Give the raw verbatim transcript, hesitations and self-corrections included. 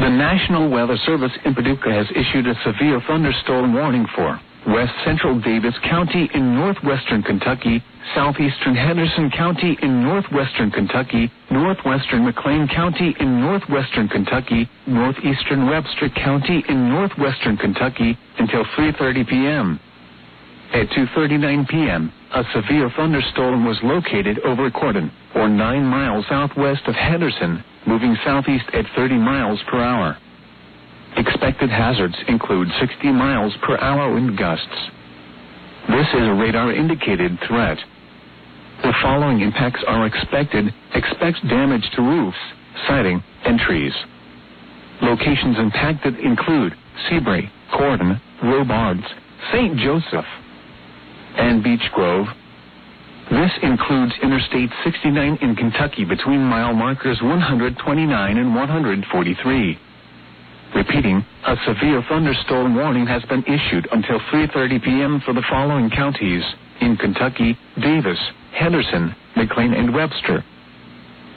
The National Weather Service in Paducah has issued a severe thunderstorm warning for west central Davis County in northwestern Kentucky, southeastern Henderson County in northwestern Kentucky, northwestern McLean County in northwestern Kentucky, northeastern Webster County in northwestern Kentucky until three thirty p.m. At two thirty-nine p.m., a severe thunderstorm was located over Cordon, or nine miles southwest of Henderson, moving southeast at thirty miles per hour. Expected hazards include sixty miles per hour wind gusts. This is a radar-indicated threat. The following impacts are expected. Expect damage to roofs, siding, and trees. Locations impacted include Seabury, Cordon, Robards, Saint Joseph, and Beech Grove. This includes Interstate sixty-nine in Kentucky between mile markers one hundred twenty-nine and one hundred forty-three. Repeating, a severe thunderstorm warning has been issued until three thirty p.m. for the following counties in Kentucky: Davis, Henderson, McLean, and Webster.